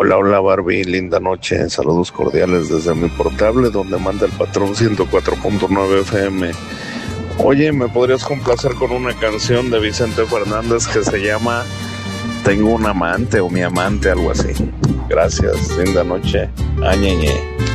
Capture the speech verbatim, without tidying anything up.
Hola, hola Barbie, linda noche, saludos cordiales desde mi portable donde manda el patrón ciento cuatro punto nueve F M. Oye, ¿me podrías complacer con una canción de Vicente Fernández que se llama Tengo un amante o mi amante, algo así? Gracias, linda noche, añeñe.